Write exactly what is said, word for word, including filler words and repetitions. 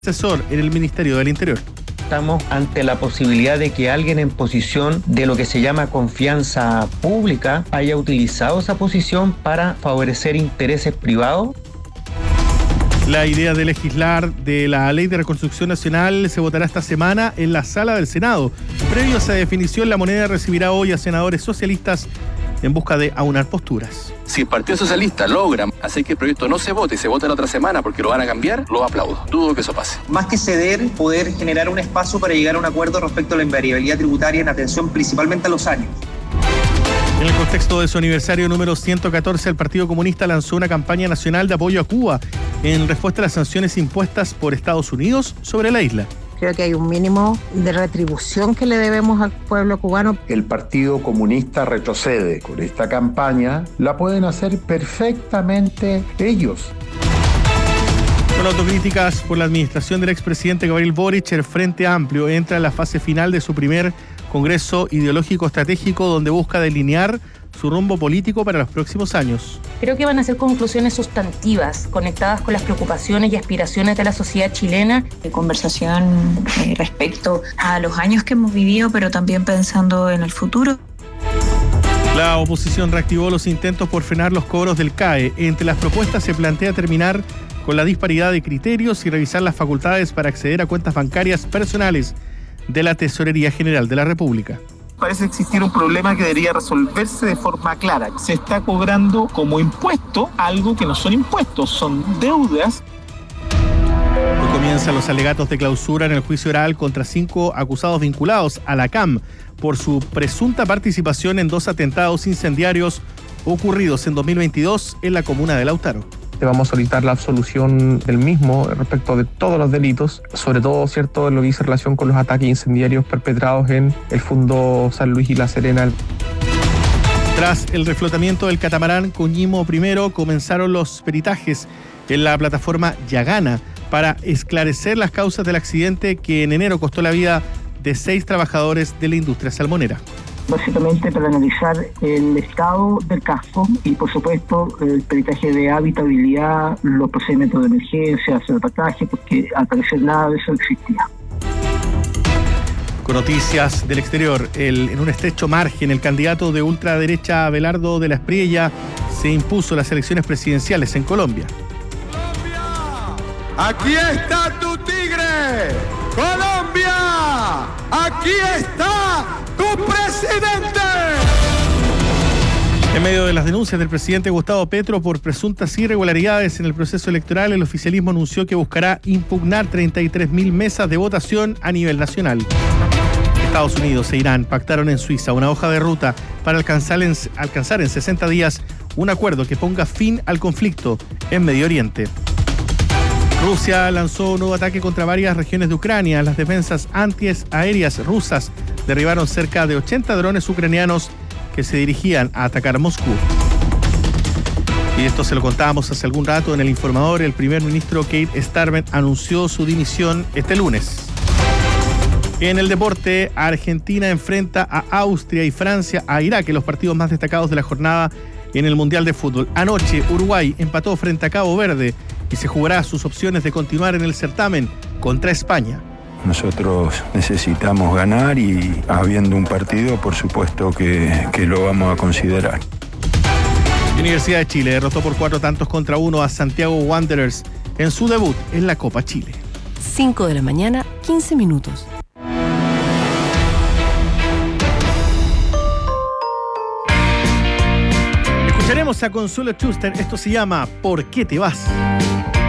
asesor en el Ministerio del Interior. Estamos ante la posibilidad de que alguien en posición de lo que se llama confianza pública haya utilizado esa posición para favorecer intereses privados. La idea de legislar de la Ley de Reconstrucción Nacional se votará esta semana en la sala del Senado. Previo a esa definición, la moneda recibirá hoy a senadores socialistas en busca de aunar posturas. Si el Partido Socialista logra hacer que el proyecto no se vote y se vote la otra semana porque lo van a cambiar, lo aplaudo. Dudo que eso pase. Más que ceder, poder generar un espacio para llegar a un acuerdo respecto a la invariabilidad tributaria en atención principalmente a los años. En el contexto de su aniversario número ciento catorce, el Partido Comunista lanzó una campaña nacional de apoyo a Cuba en respuesta a las sanciones impuestas por Estados Unidos sobre la isla. Creo que hay un mínimo de retribución que le debemos al pueblo cubano. El Partido Comunista retrocede con esta campaña, la pueden hacer perfectamente ellos. Con autocríticas por la administración del expresidente Gabriel Boric, el Frente Amplio entra en la fase final de su primer Congreso Ideológico Estratégico, donde busca delinear su rumbo político para los próximos años. Creo que van a ser conclusiones sustantivas, conectadas con las preocupaciones y aspiraciones de la sociedad chilena. Conversación eh, respecto a los años que hemos vivido, pero también pensando en el futuro. La oposición reactivó los intentos por frenar los cobros del C A E. Entre las propuestas se plantea terminar con la disparidad de criterios y revisar las facultades para acceder a cuentas bancarias personales de la Tesorería General de la República. Parece existir un problema que debería resolverse de forma clara. Se está cobrando como impuesto algo que no son impuestos, son deudas. Hoy comienzan los alegatos de clausura en el juicio oral contra cinco acusados vinculados a la C A M por su presunta participación en dos atentados incendiarios ocurridos en dos mil veintidós en la comuna de Lautaro. Vamos a solicitar la absolución del mismo respecto de todos los delitos, sobre todo, cierto, en lo que dice relación con los ataques incendiarios perpetrados en el Fundo San Luis y La Serena. Tras el reflotamiento del catamarán Coñimo primero, comenzaron los peritajes en la plataforma Yagana para esclarecer las causas del accidente que en enero costó la vida de seis trabajadores de la industria salmonera. Básicamente para analizar el estado del casco y, por supuesto, el peritaje de habitabilidad, los procedimientos de emergencia, salvataje, porque al parecer nada de eso existía. Con noticias del exterior, el, en un estrecho margen, el candidato de ultraderecha Abelardo de la Espriella se impuso las elecciones presidenciales en Colombia. ¡Colombia! ¡Aquí está tu tigre! ¡Colombia! ¡Aquí está tu presidente! En medio de las denuncias del presidente Gustavo Petro por presuntas irregularidades en el proceso electoral, el oficialismo anunció que buscará impugnar treinta y tres mil mesas de votación a nivel nacional. Estados Unidos e Irán pactaron en Suiza una hoja de ruta para alcanzar en, alcanzar en sesenta días un acuerdo que ponga fin al conflicto en Medio Oriente. Rusia lanzó un nuevo ataque contra varias regiones de Ucrania. Las defensas antiaéreas rusas derribaron cerca de ochenta drones ucranianos que se dirigían a atacar Moscú. Y esto se lo contábamos hace algún rato en El Informador. El primer ministro Keir Starmer anunció su dimisión este lunes. En el deporte, Argentina enfrenta a Austria y Francia a Irak en los partidos más destacados de la jornada en el Mundial de Fútbol. Anoche, Uruguay empató frente a Cabo Verde y se jugará sus opciones de continuar en el certamen contra España. Nosotros necesitamos ganar y habiendo un partido, por supuesto que, que lo vamos a considerar. Universidad de Chile derrotó por cuatro tantos contra uno a Santiago Wanderers en su debut en la Copa Chile. cinco de la mañana, quince minutos. Escucharemos a Consuelo Schuster. Esto se llama ¿Por qué te vas?